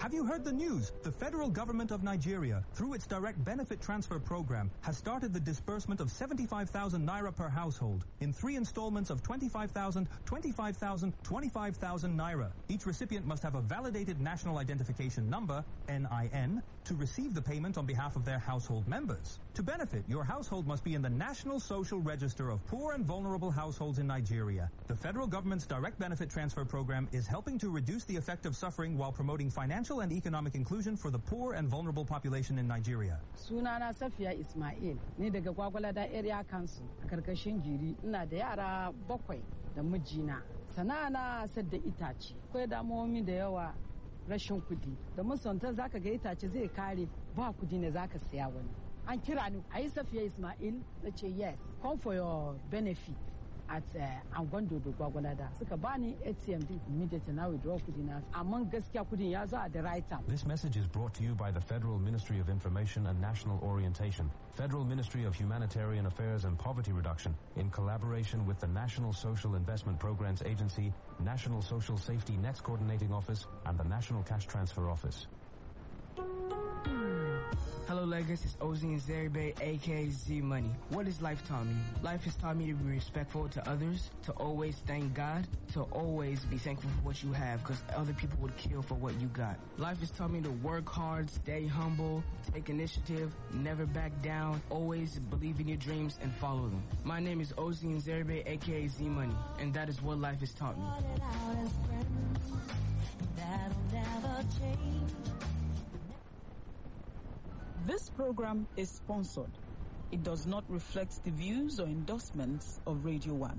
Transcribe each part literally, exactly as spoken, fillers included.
Have you heard the news? The federal government of Nigeria, through its direct benefit transfer program, has started the disbursement of seventy-five thousand naira per household in three installments of twenty-five thousand, twenty-five thousand, twenty-five thousand naira. Each recipient must have a validated national identification number, N I N, to receive the payment on behalf of their household members. To benefit, your household must be in the National Social Register of Poor and Vulnerable Households in Nigeria. The federal government's direct benefit transfer program is helping to reduce the effect of suffering while promoting financial and economic inclusion for the poor and vulnerable population in Nigeria. Sunana Safiya Ismail, ni daga Gwagwalada Area Council, a karkashin Giri, ina da yara bakwai da mijina. Sana'ana sadda itace. Akwai damuwomi da yawa rashin kudi. Da musanta zaka ga itace zai kare ba kudi ne zaka saya wani. An kira ni, ayi Safiya Ismail, nace yes, come for your benefit at Angondo do Gwagwalada. Suka bani A T M din immediately now withdraw kudi na. Amman gaskiya kudin ya zo at the right time. This message is brought to you by the Federal Ministry of Information and National Orientation, Federal Ministry of Humanitarian Affairs and Poverty Reduction, in collaboration with the National Social Investment Programs Agency, National Social Safety Nets Coordinating Office, and the National Cash Transfer Office. Hello, Lagos. It's Ozzy Nzeribe, aka Z Money. What has life taught me? Life has taught me to be respectful to others, to always thank God, to always be thankful for what you have, because other people would kill for what you got. Life has taught me to work hard, stay humble, take initiative, never back down, always believe in your dreams and follow them. My name is Ozzy Nzeribe, aka Z Money, and that is what life has taught me. This program is sponsored. It does not reflect the views or endorsements of Radio One.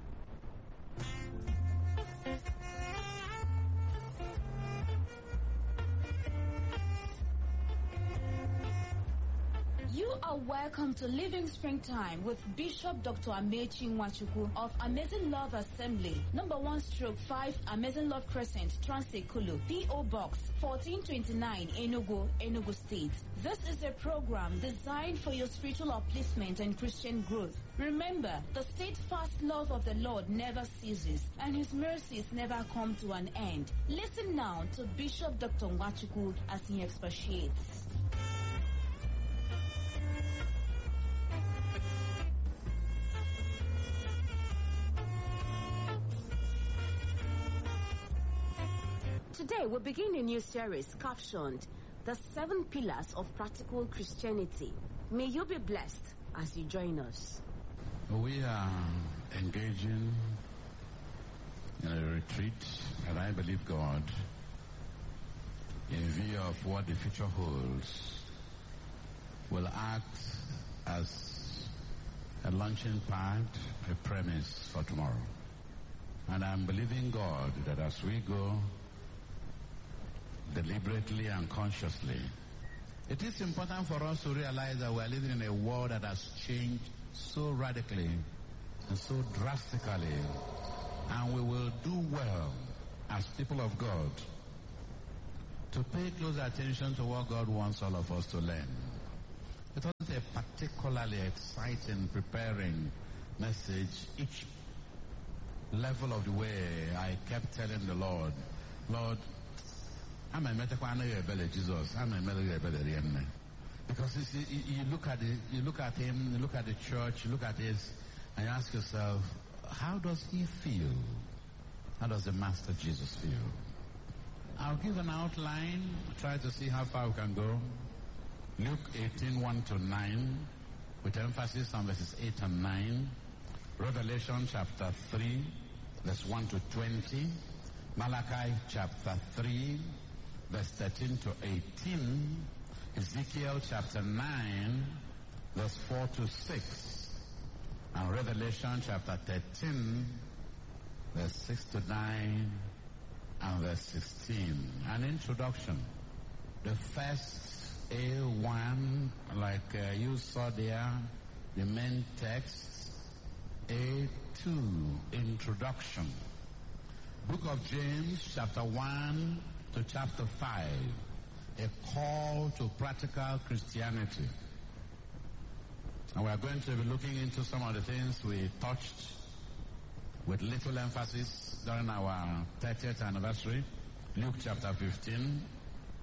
You are welcome to Living Springtime with Bishop Doctor Amechi Nwachukwu of Amazing Love Assembly, number one stroke five Amazing Love Crescent, Transekulu, P O Box fourteen twenty-nine, Enugu, Enugu State. This is a program designed for your spiritual upliftment and Christian growth. Remember, the steadfast love of the Lord never ceases, and His mercies never come to an end. Listen now to Bishop Doctor Nwachukwu as he expatiates. Today, we begin a new series captioned, The Seven Pillars of Practical Christianity. May you be blessed as you join us. We are engaging in a retreat, and I believe God, in view of what the future holds, will act as a launching pad, a premise for tomorrow. And I'm believing God that as we go deliberately and consciously, it is important for us to realize that we are living in a world that has changed so radically and so drastically, and we will do well as people of God to pay close attention to what God wants all of us to learn. It was a particularly exciting, preparing message. Each level of the way, I kept telling the Lord, Lord, I'm a medical Jesus. I'm a medical because you, see, you look at it, you look at him, you look at the church, you look at this, and you ask yourself, how does he feel? How does the Master Jesus feel? I'll give an outline, try to see how far we can go. Luke eighteen, one to nine, with emphasis on verses eight and nine. Revelation chapter three, verse one to twenty. Malachi chapter three, verse thirteen to eighteen. Ezekiel chapter nine, verse four to six. And Revelation chapter thirteen, verse six to nine, and verse sixteen. An introduction. The first A one, like uh, you saw there, the main text. A two, introduction. Book of James, chapter one to chapter five. A call to practical Christianity. And we are going to be looking into some of the things we touched with little emphasis during our thirtieth anniversary. Luke chapter fifteen,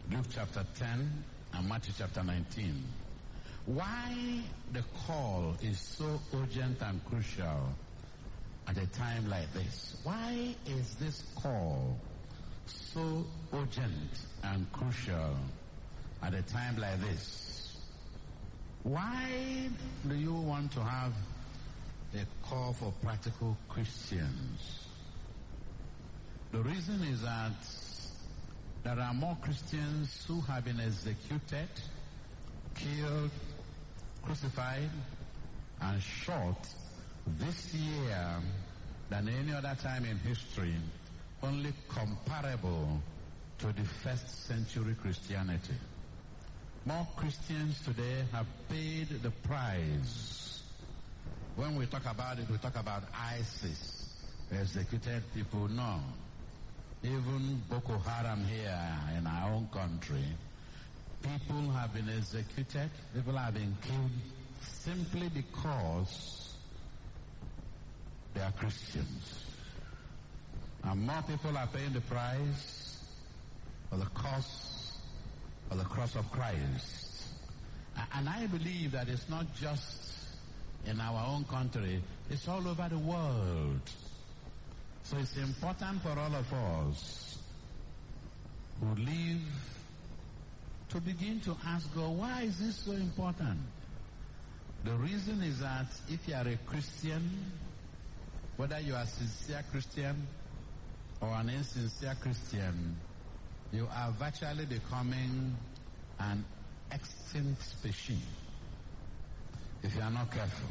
Luke chapter ten and Matthew chapter nineteen. Why the call is so urgent and crucial at a time like this? Why is this call so urgent and crucial at a time like this? Why do you want to have a call for practical Christians? The reason is that there are more Christians who have been executed, killed, crucified, and shot this year than any other time in history, only comparable to the first century Christianity. More Christians today have paid the price. When we talk about it, we talk about ISIS, executed people. No. Even Boko Haram here in our own country, people have been executed, people have been killed simply because they are Christians. And more people are paying the price for the cost of the cross of Christ. And I believe that it's not just in our own country, it's all over the world. So it's important for all of us who live to begin to ask God, why is this so important? The reason is that if you are a Christian, whether you are a sincere Christian or an insincere Christian, you are virtually becoming an extinct species if you are not careful.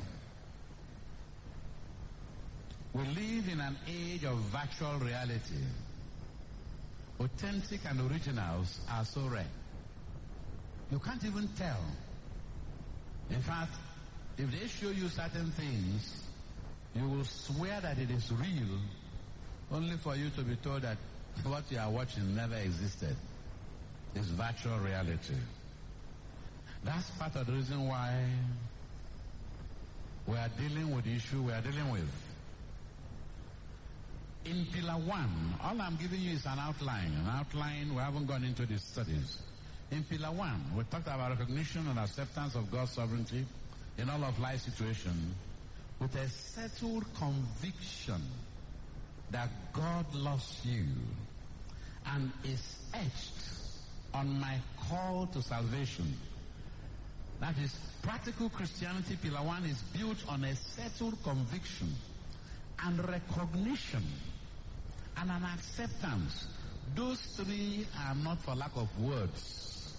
We live in an age of virtual reality. Authentic and originals are so rare. You can't even tell. In fact, if they show you certain things, you will swear that it is real, only for you to be told that what you are watching never existed. It's virtual reality. That's part of the reason why we are dealing with the issue we are dealing with. In Pillar one, all I'm giving you is an outline. An outline, we haven't gone into the studies. In Pillar one, we talked about recognition and acceptance of God's sovereignty in all of life situations with a settled conviction that God loves you and is etched on my call to salvation. That is, practical Christianity, Pillar one, is built on a settled conviction and recognition and an acceptance. Those three are not for lack of words.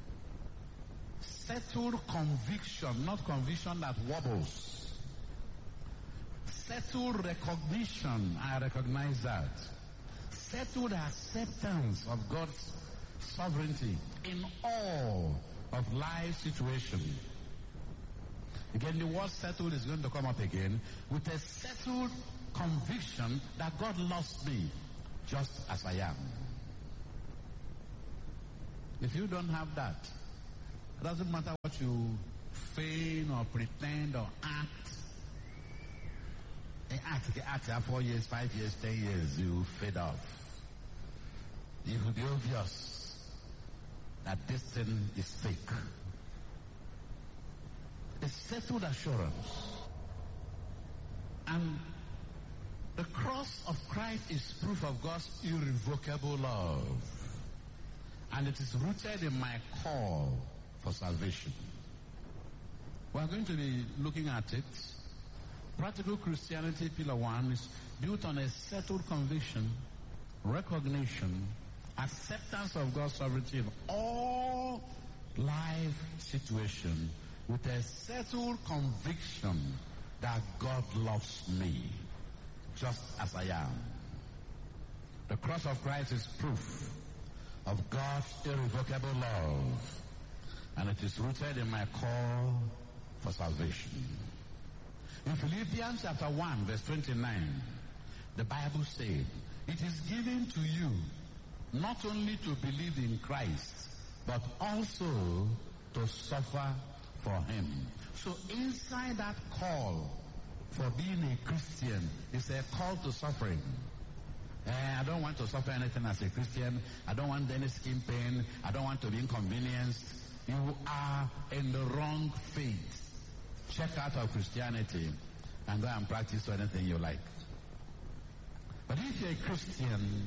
Settled conviction, not conviction that wobbles. Settled recognition, I recognize that. Settled acceptance of God's sovereignty in all of life situations. Again, the word settled is going to come up again with a settled conviction that God loves me just as I am. If you don't have that, it doesn't matter what you feign or pretend or act. They act, they act after four years, five years, ten years, you fade off. It will be obvious that this thing is fake. A settled assurance. And the cross of Christ is proof of God's irrevocable love. And it is rooted in my call for salvation. We are going to be looking at it. Practical Christianity, Pillar one, is built on a settled conviction, recognition, acceptance of God's sovereignty in all life situations, with a settled conviction that God loves me just as I am. The cross of Christ is proof of God's irrevocable love, and it is rooted in my call for salvation. In Philippians chapter one, verse twenty-nine, the Bible says, it is given to you not only to believe in Christ, but also to suffer for him. So inside that call for being a Christian is a call to suffering, Uh, I don't want to suffer anything as a Christian. I don't want any skin pain. I don't want to be inconvenienced. You are in the wrong faith. Check out of Christianity and go and practice anything you like. But if you're a Christian,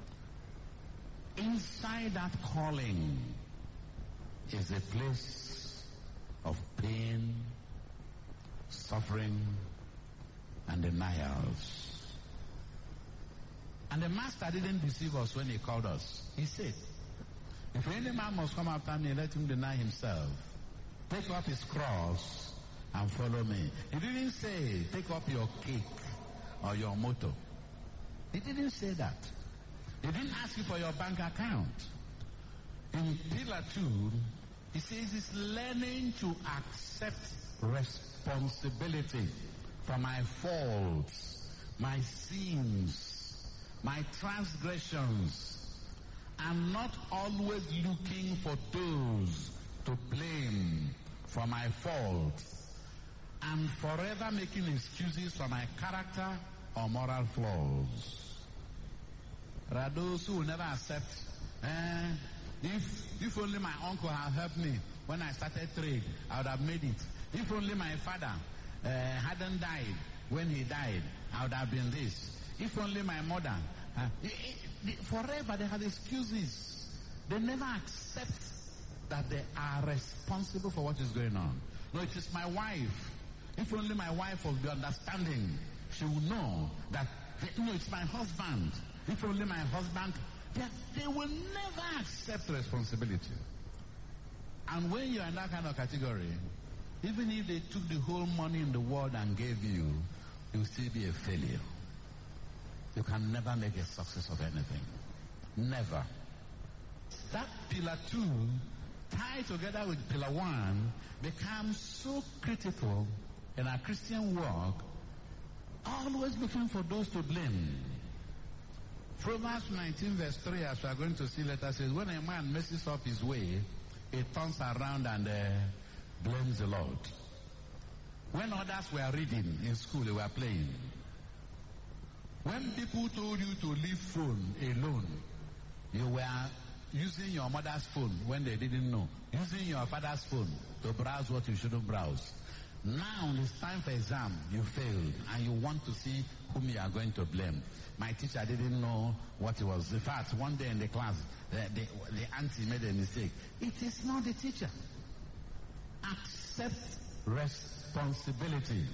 inside that calling is a place of pain, suffering, and denials. And the Master didn't deceive us when he called us. He said, if any man must come after me, let him deny himself. Take up his cross and follow me. He didn't say, take up your cake or your motor. He didn't say that. He didn't ask you for your bank account. In pillar two, he says it's learning to accept responsibility for my faults, my sins, my transgressions, and not always looking for those to blame for my faults, and forever making excuses for my character or moral flaws. There are those who will never accept, eh, if, if only my uncle had helped me when I started trade, I would have made it. If only my father uh, hadn't died when he died, I would have been this. If only my mother, uh, it, it, forever they have excuses. They never accept that they are responsible for what is going on. No, it is my wife. If only my wife was the understanding, she would know that, they, no, it's my husband. If only my husband, they, they will never accept responsibility. And when you're in that kind of category, even if they took the whole money in the world and gave you, you'll still be a failure. You can never make a success of anything. Never. That pillar two, tied together with pillar one, becomes so critical in our Christian walk, always looking for those to blame. Proverbs nineteen verse three, as we are going to see later, says, when a man messes up his way, he turns around and uh, blames the Lord. When others were reading in school, they were playing. When people told you to leave phone alone, you were using your mother's phone when they didn't know. Using your father's phone to browse what you shouldn't browse. Now it's time for exam. You failed and you want to see whom you are going to blame. My teacher didn't know what it was. In fact, one day in the class, the, the, the auntie made a mistake. It is not the teacher. Accept responsibility.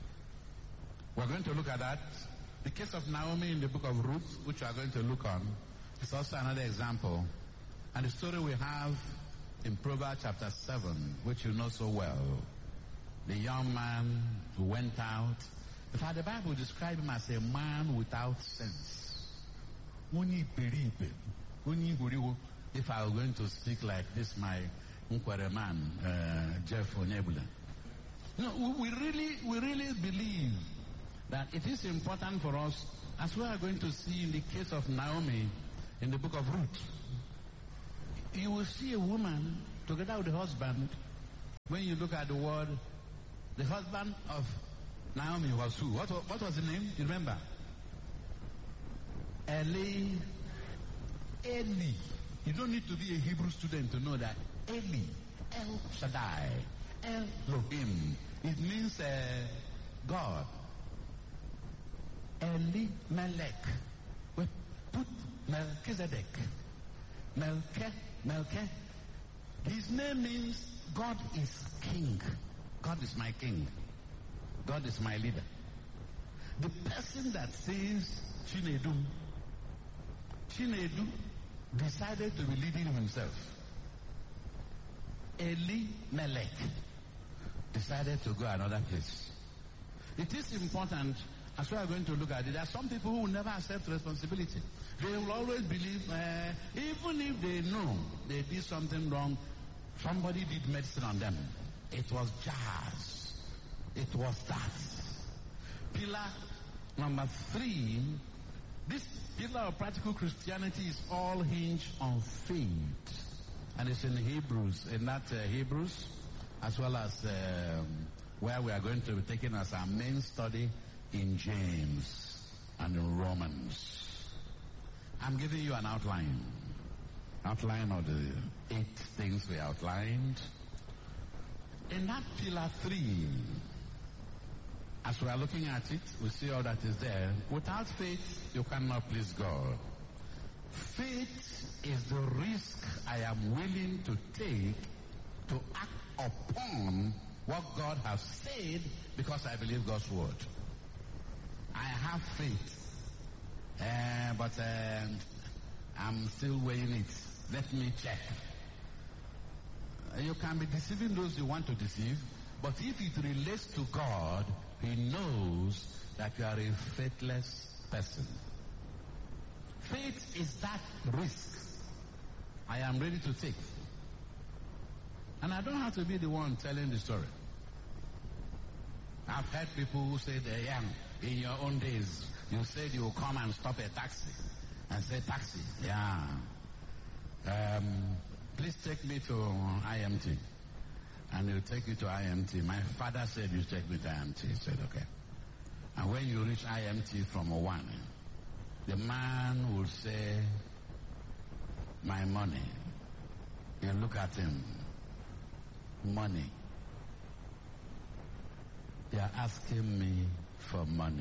We're going to look at that. The case of Naomi in the book of Ruth, which we are going to look on, is also another example. And the story we have in Proverbs chapter seven, which you know so well. The young man who went out. In fact, the Bible describes him as a man without sense. If I were going to speak like this, my Nkwere man, uh, Jeff Onyebula. No, we really, we really believe that it is important for us, as we are going to see in the case of Naomi in the book of Ruth. You will see a woman together with the husband. When you look at the word, the husband of Naomi was who? What, what was the name? You remember? Eli. Eli. You don't need to be a Hebrew student to know that Eli, El Shaddai, Elohim, it means uh, God. Eli Melech. We put Melchizedek. Melche, Melche. His name means God is king. God is my king. God is my leader. The person that says Chinedu, Chinedu decided to be leading himself. Eli Melech decided to go another place. It is important, as we are going to look at it, there are some people who will never accept responsibility. They will always believe, uh, even if they know they did something wrong, somebody did medicine on them. It was jazz. It was that. Pillar number three, this pillar of practical Christianity is all hinged on faith. And it's in Hebrews, in that uh, Hebrews, as well as um, where we are going to be taking as our main study in James and in Romans. I'm giving you an outline. Outline of the eight things we outlined. In that pillar three, as we are looking at it, we see all that is there. Without faith, you cannot please God. Faith is the risk I am willing to take to act upon what God has said because I believe God's word. I have faith, uh, but uh, I'm still weighing it. Let me check. You can be deceiving those you want to deceive, but if it relates to God, He knows that you are a faithless person. Faith is that risk I am ready to take. And I don't have to be the one telling the story. I've heard people who say they're young. In your own days, you said you will come and stop a taxi and say, taxi, yeah. Um, please take me to I M T. And he'll take you to I M T. My father said you take me to I M T. He said, okay. And when you reach I M T from one, the man will say, my money. You look at him. Money. They are asking me for money.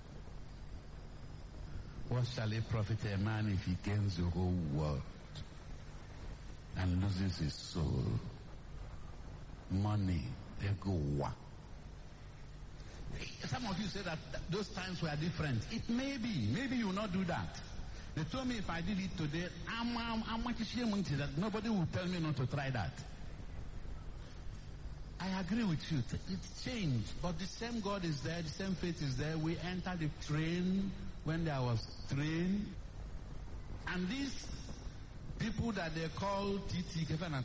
What shall it profit a man if he gains the whole world and loses his soul? Money. They go what? Some of you say that those times were different. It may be. Maybe you will not do that. They told me if I did it today, I'm, I'm, I'm much ashamed that nobody will tell me not to try that. I agree with you. It's changed. But the same God is there. The same faith is there. We entered the train when there was train. And these people that they call T T,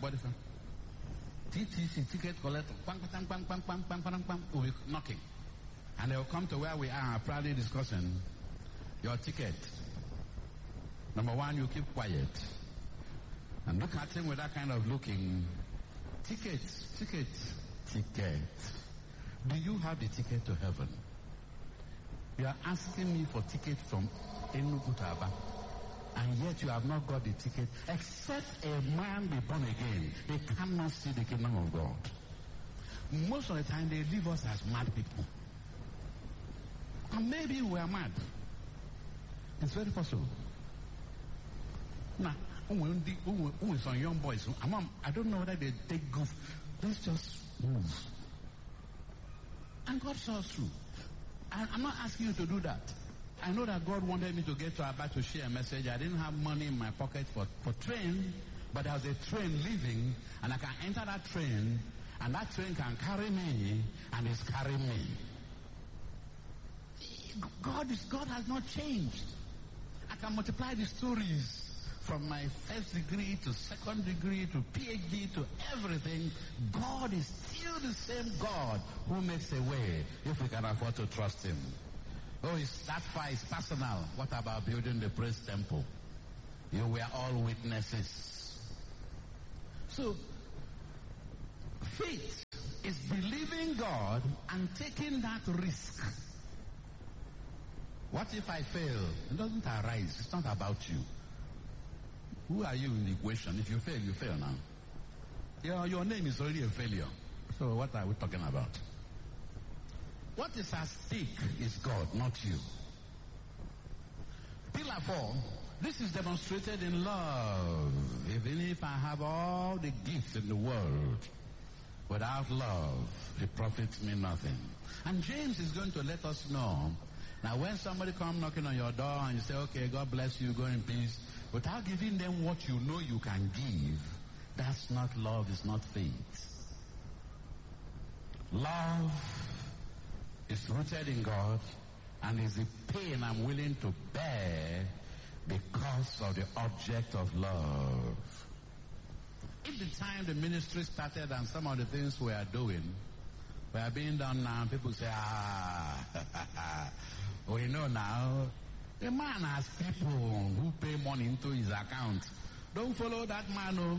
T T C, ticket collector, will be knocking. And they will come to where we are proudly discussing your ticket. Number one, you keep quiet. And look at him with that kind of looking. Ticket, ticket, ticket. Do you have the ticket to heaven? You are asking me for ticket from Enugu to Aba. And yet you have not got the ticket. Except a man be born again, they cannot see the kingdom of God. Most of the time they leave us as mad people. And maybe we are mad. It's very possible. Now, when some young boys, I don't know whether they take goof. Let's just move. And God saw us through. And I'm not asking you to do that. I know that God wanted me to get to Aba to share a message. I didn't have money in my pocket for, for train, but there was a train leaving, and I can enter that train, and that train can carry me, and it's carrying me. God is God has not changed. I can multiply the stories from my first degree to second degree to P H D to everything. God is still the same God who makes a way if we can afford to trust Him. Oh, it's, that far is personal. What about building the praise temple? You were all witnesses. So, faith is believing God and taking that risk. What if I fail? It doesn't arise. It's not about you. Who are you in the equation? If you fail, you fail now. Your, your name is already a failure. So what are we talking about? What is at stake is God, not you. Pillar four, this is demonstrated in love. Even if I have all the gifts in the world, without love, it profits me nothing. And James is going to let us know. Now, when somebody comes knocking on your door and you say, okay, God bless you, go in peace, without giving them what you know you can give, that's not love, it's not faith. Love is rooted in God and is the pain I'm willing to bear because of the object of love. If the time the ministry started and some of the things we are doing we are being done now, people say, ah, we know now. A man has people who pay money into his account. Don't follow that man. Oh.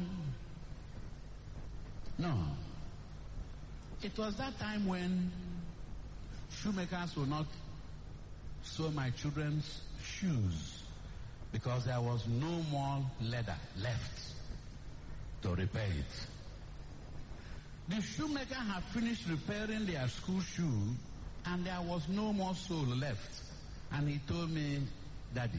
No. It was that time when shoemakers will not sew my children's shoes. because there was no more leather left to repair it. The shoemaker had finished repairing their school shoe, and there was no more sole left. And he told me, Daddy,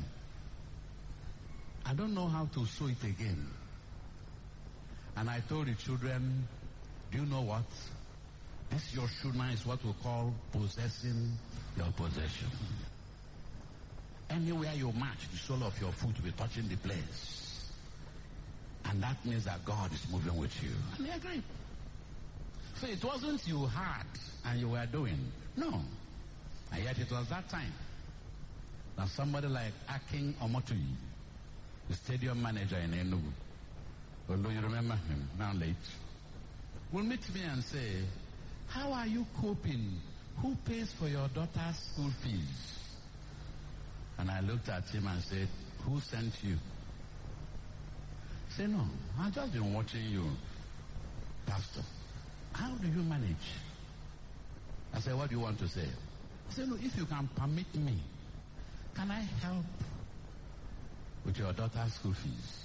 I don't know how to sew it again. And I told the children, do you know what? This your shoe now is what we call possessing your possession. Anywhere you march, the sole of your foot will be touching the place. And that means that God is moving with you. And they agreed. So it wasn't you had and you were doing. No. And yet it was that time that somebody like Akin Omotui, the stadium manager in Enugu, although you remember him, now late, will meet me and say, how are you coping? Who pays for your daughter's school fees? And I looked at him and said, who sent you? He said, no, I've just been watching you, Pastor. How do you manage? I said, what do you want to say? He said, no, if you can permit me, can I help with your daughter's school fees?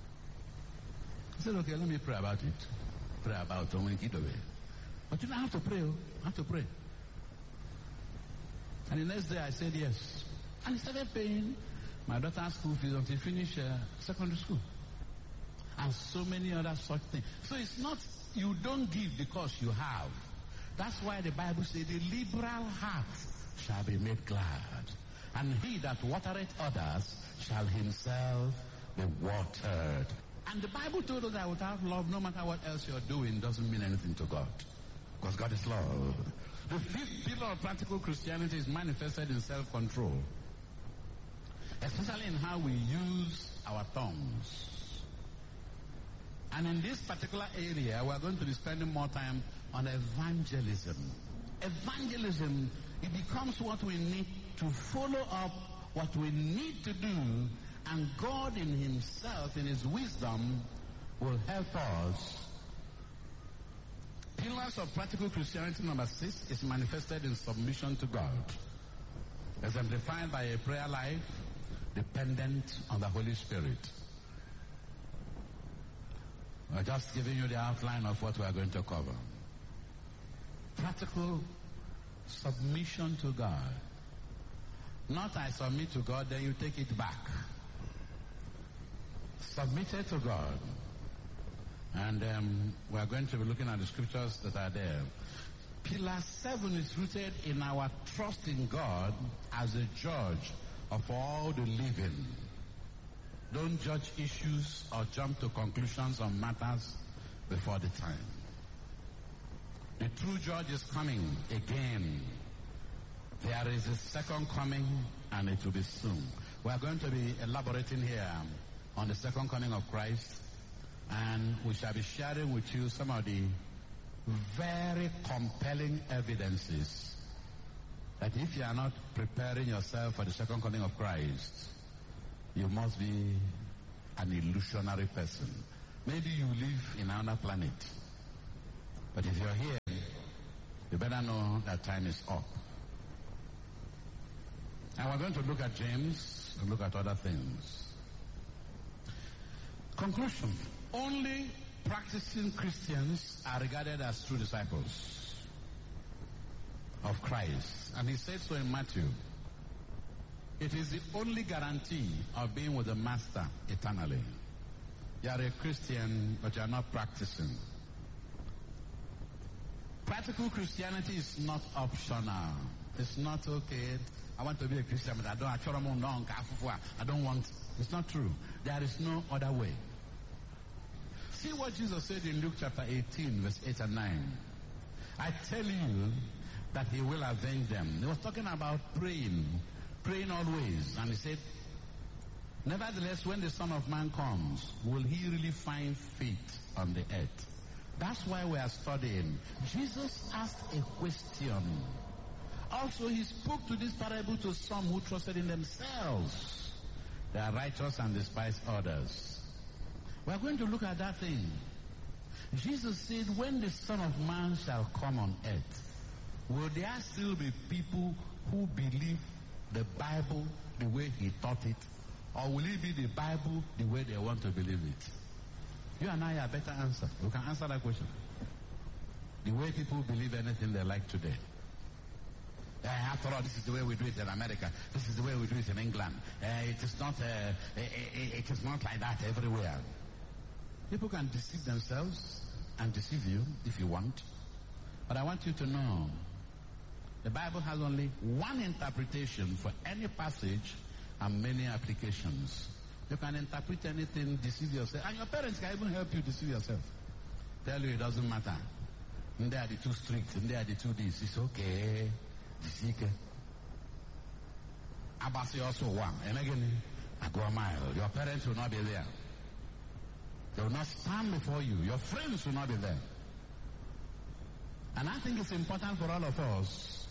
I said, okay, let me pray about it. Pray about it. But you don't have to pray. I have to pray. And the next day I said yes. And he started paying my daughter's school fees until he finished uh, secondary school. And so many other such things. So it's not, you don't give because you have. That's why the Bible says the liberal heart shall be made glad. And he that watereth others shall himself be watered. And the Bible told us that without love, no matter what else you're doing, doesn't mean anything to God. Because God is love. The fifth pillar of practical Christianity is manifested in self-control. Especially in how we use our tongues. And in this particular area, we're going to be spending more time on evangelism. Evangelism, it becomes what we need to follow up what we need to do, and God in himself, in his wisdom, will help us. Pillars of practical Christianity number six is manifested in submission to God, exemplified by a prayer life dependent on the Holy Spirit. We're just giving you the outline of what we are going to cover. Practical submission to God. Not I submit to God, then you take it back. Submitted to God. And um, we're going to be looking at the scriptures that are there. Pillar seven is rooted in our trust in God as a judge of all the living. Don't judge issues or jump to conclusions on matters before the time. The true judge is coming again. There is a second coming, and it will be soon. We are going to be elaborating here on the second coming of Christ, and we shall be sharing with you some of the very compelling evidences that if you are not preparing yourself for the second coming of Christ, you must be an illusionary person. Maybe you live in another planet. But if you're here, you better know that time is up. And we're going to look at James and look at other things. Conclusion. Only practicing Christians are regarded as true disciples of Christ. And he said so in Matthew. It is the only guarantee of being with the Master eternally. You are a Christian, but you are not practicing. Practical Christianity is not optional. It's not okay. I want to be a Christian, but I don't. I don't want. It's not true. There is no other way. See what Jesus said in Luke chapter eighteen, verse eight and nine. I tell you that he will avenge them. He was talking about praying. Praying always. And he said, nevertheless, when the Son of Man comes, will he really find faith on the earth? That's why we are studying. Jesus asked a question. Also, he spoke to this parable to some who trusted in themselves. They are righteous and despise others. We are going to look at that thing. Jesus said, when the Son of Man shall come on earth, will there still be people who believe the Bible the way he taught it, Or will it be the Bible the way they want to believe it? You and I are better answer. We can answer that question. The way people believe anything they like today. Uh, after all, this is the way we do it in America. This is the way we do it in England. Uh, it is not. Uh, it, it is not like that everywhere. People can deceive themselves and deceive you if you want. But I want you to know, the Bible has only one interpretation for any passage and many applications. You can interpret anything, deceive yourself, and your parents can even help you deceive yourself. Tell you it doesn't matter. And they are the too strict, and they are the too this. It's okay. Abasi also one. And again, I go a mile. Your parents will not be there. They will not stand before you. Your friends will not be there. And I think it's important for all of us.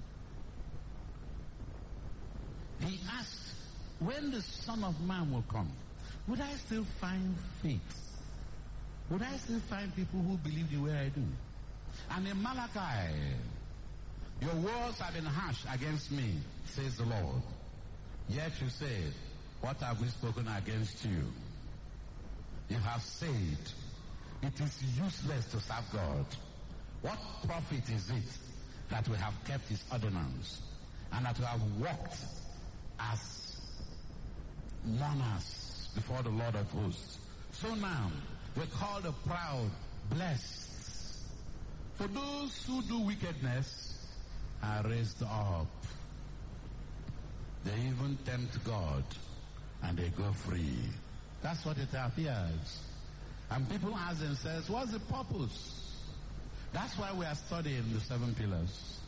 He asked, when the Son of Man will come, would I still find faith? Would I still find people who believe the way I do? And in Malachi, your words have been harsh against me, says the Lord. Yet you said, what have we spoken against you? You have said, it is useless to serve God. What profit is it that we have kept his ordinance and that we have walked as mourners before the Lord of hosts? So now, we call the proud blessed. For those who do wickedness are raised up. They even tempt God and they go free. That's what it appears. And people ask themselves, what's the purpose? That's why we are studying the seven pillars.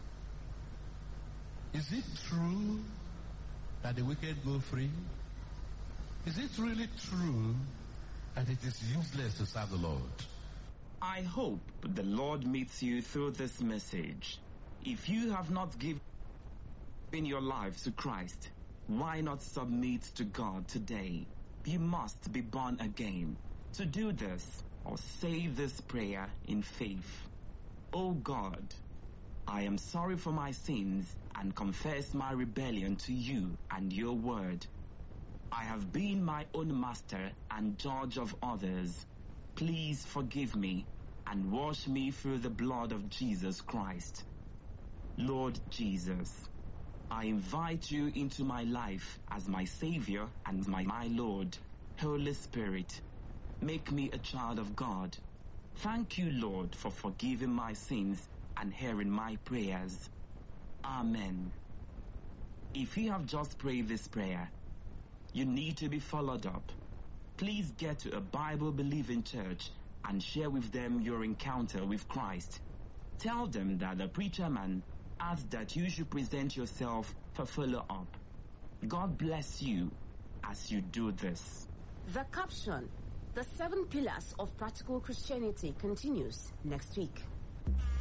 Is it true that the wicked go free? Is it really true that it is useless to serve the Lord? I hope the Lord meets you through this message. If you have not given your life to Christ, why not submit to God today? You must be born again. To do this, or say this prayer in faith. O God, I am sorry for my sins and confess my rebellion to you and your word. I have been my own master and judge of others. Please forgive me and wash me through the blood of Jesus Christ. Lord Jesus, I invite you into my life as my Savior and my, my Lord. Holy Spirit, make me a child of God. Thank you, Lord, for forgiving my sins and hearing my prayers. Amen. If you have just prayed this prayer, you need to be followed up. Please get to a Bible-believing church and share with them your encounter with Christ. Tell them that the preacher man asked that you should present yourself for follow-up. God bless you as you do this. The caption, The Seven Pillars of Practical Christianity, continues next week.